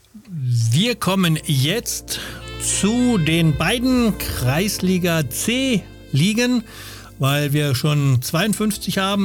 Wir kommen jetzt zu den beiden Kreisliga C-Ligen, weil wir schon 52 haben,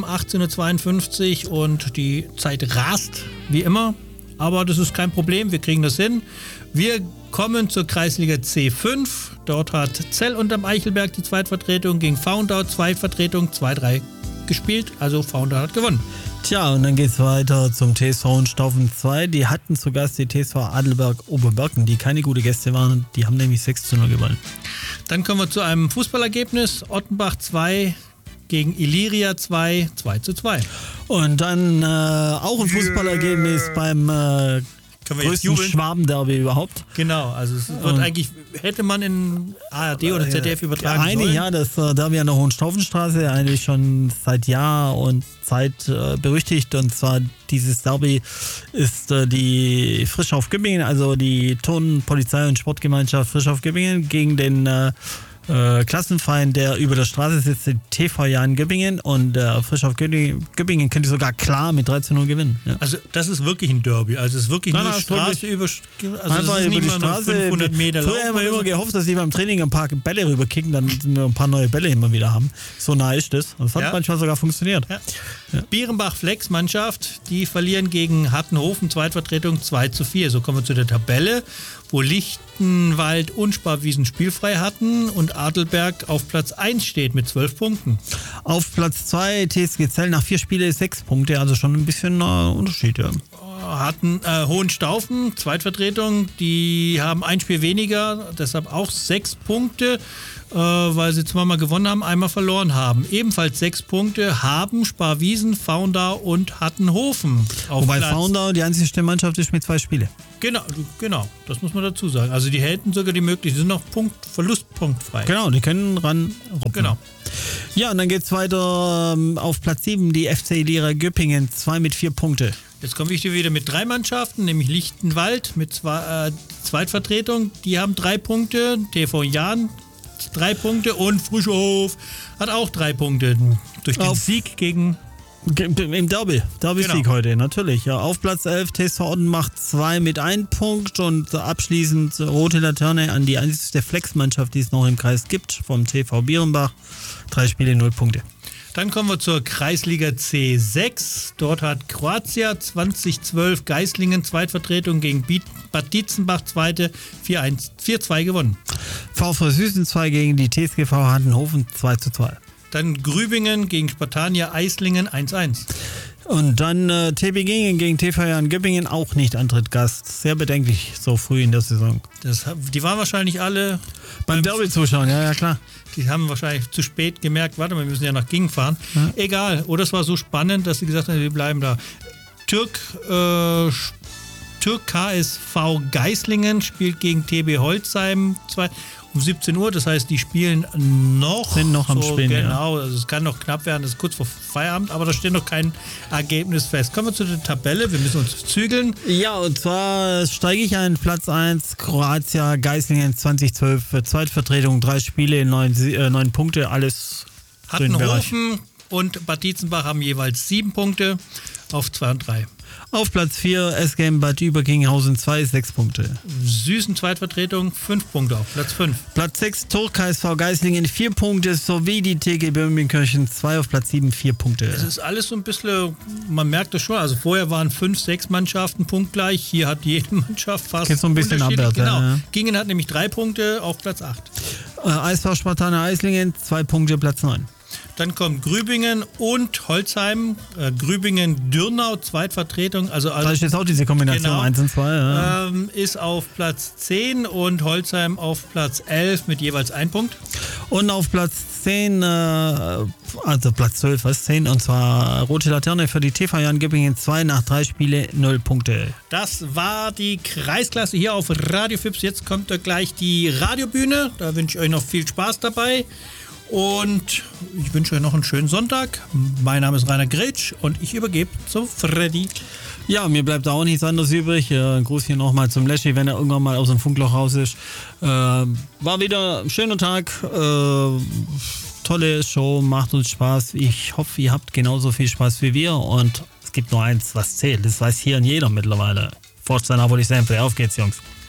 18:52 und die Zeit rast, wie immer. Aber das ist kein Problem, wir kriegen das hin. Wir kommen zur Kreisliga C5. Dort hat Zell unterm Eichelberg die Zweitvertretung gegen Faundau, Zweitvertretung 2-3 gespielt. Also Faundau hat gewonnen. Tja, und dann geht's weiter zum TSV Hohenstaufen 2. Die hatten zu Gast die TSV Adelberg-Oberbergen, die keine gute Gäste waren. Die haben nämlich 6:0 gewonnen. Dann kommen wir zu einem Fußballergebnis. Ottenbach 2 gegen Iliria 2, 2:2. Und dann auch ein Fußballergebnis beim größten Schwabenderby überhaupt. Genau, also es wird eigentlich, hätte man in ARD oder ZDF übertragen sollen. Ja, das Derby an der Hohenstaufenstraße, eigentlich schon seit Jahr und Zeit berüchtigt. Und zwar dieses Derby ist die Frischhoff Göppingen, also die Turn-, Polizei- und Sportgemeinschaft Frischhoff Göppingen gegen den Klassenfeind, der über der Straße sitzt, den TV Jan Göppingen, und der Frischhoff Göppingen könnte sogar klar mit 13:0 gewinnen. Ja. Also das ist wirklich ein Derby, also es ist wirklich nur Straße über, also einfach über die Straße, 500 Meter Lauf. Früher haben wir immer gehofft, dass sie beim Training ein paar Bälle rüberkicken, dann wir ein paar neue Bälle immer wieder haben. So nah ist das. Das hat manchmal sogar funktioniert. Ja. Ja. Bierenbach-Flex-Mannschaft, die verlieren gegen Hattenhofen, Zweitvertretung 2:4. So kommen wir zu der Tabelle, wo Lichtenwald und Sparwiesen spielfrei hatten und Adelberg auf Platz 1 steht mit 12 Punkten. Auf Platz 2 TSG Zell nach 4 Spiele 6 Punkte, also schon ein bisschen Unterschied. Ja. Hatten Hohenstaufen, Zweitvertretung, die haben ein Spiel weniger, deshalb auch 6 Punkte, weil sie zweimal gewonnen haben, einmal verloren haben. Ebenfalls 6 Punkte haben Sparwiesen, Faundau und Hattenhofen. Wobei Faundau die einzige Mannschaft ist mit 2 Spielen. Genau, das muss man dazu sagen. Also die hätten sogar die Möglichkeit, die sind noch verlustpunktfrei. Genau, die können ran robben. Genau. Ja, und dann geht es weiter auf Platz 7, die FC Iliria Göppingen, 2 mit 4 Punkte. Jetzt komme ich wieder mit 3 Mannschaften, nämlich Lichtenwald mit Zweitvertretung. Die haben 3 Punkte, TV Jan 3 Punkte und Frischhof hat auch 3 Punkte. Durch den Sieg gegen... Im Derby-Sieg heute, natürlich. Ja, auf Platz 11 TSV Ottenbach 2 mit 1 Punkt und abschließend rote Laterne an die einzige Flex-Mannschaft, die es noch im Kreis gibt, vom TV Bierenbach. 3 Spiele, 0 Punkte. Dann kommen wir zur Kreisliga C6. Dort hat Kroatia 2012 Geislingen Zweitvertretung gegen Bad Dietzenbach 4:2 gewonnen. VfR Süßen 2 gegen die TSGV Hattenhofen 2:2. Dann Grübingen gegen Spartania Eislingen 1:1. Und dann TB Gingen gegen TV Jan Göppingen, auch nicht Antrittgast. Sehr bedenklich, so früh in der Saison. Die waren wahrscheinlich alle beim Derby zuschauen, ja klar. Die haben wahrscheinlich zu spät gemerkt, warte mal, wir müssen ja nach Gingen fahren. Ja. Egal, oder es war so spannend, dass sie gesagt haben, wir bleiben da. Türk KSV Geislingen spielt gegen TB Holzheim um 17 Uhr, das heißt, die spielen sind noch am Spielen. Genau, also es kann noch knapp werden, das ist kurz vor Feierabend, aber da steht noch kein Ergebnis fest. Kommen wir zu der Tabelle, wir müssen uns zügeln. Ja, und zwar steige ich ein, Platz 1, Kroatia, Geislingen 2012, Zweitvertretung, 3 Spiele, 9 Punkte, alles Hattenhofen und Bad Dietzenbach haben jeweils 7 Punkte auf 2 und 3. Auf Platz 4 SGM Bad Überkinghausen 2, 6 Punkte. Süßen Zweitvertretung 5 Punkte auf Platz 5. Platz 6 Turk KSV Geislingen 4 Punkte sowie die TG Böhmingkirchen 2 auf Platz 7 4 Punkte. Es ist alles so ein bisschen, man merkt das schon, also vorher waren 5, 6 Mannschaften punktgleich, hier hat jede Mannschaft fast geht so ein bisschen abwärts. Genau. Ja. Gingen hat nämlich 3 Punkte auf Platz 8. Eisbach Spartaner Eislingen 2 Punkte Platz 9. Dann kommt Grübingen und Holzheim. Grübingen-Dürnau, Zweitvertretung. Also da ist jetzt auch diese Kombination 1 und 2. Ja. Ist auf Platz 10 und Holzheim auf Platz 11 mit jeweils 1 Punkt. Und auf Platz 10, also Platz 12, was 10, und zwar rote Laterne für die TV Jan Göppingen 2 nach 3 Spiele, 0 Punkte. Das war die Kreisklasse hier auf Radio Fips. Jetzt kommt da gleich die Radiobühne. Da wünsche ich euch noch viel Spaß dabei. Und ich wünsche euch noch einen schönen Sonntag. Mein Name ist Rainer Gretsch und ich übergebe zu Freddy. Ja, mir bleibt auch nichts anderes übrig. Ein Gruß hier nochmal zum Leschi, wenn er irgendwann mal aus dem Funkloch raus ist. War wieder ein schöner Tag. Tolle Show, macht uns Spaß. Ich hoffe, ihr habt genauso viel Spaß wie wir. Und es gibt nur eins, was zählt. Das weiß hier jeder mittlerweile. Forza Napoli sempre. Auf geht's, Jungs.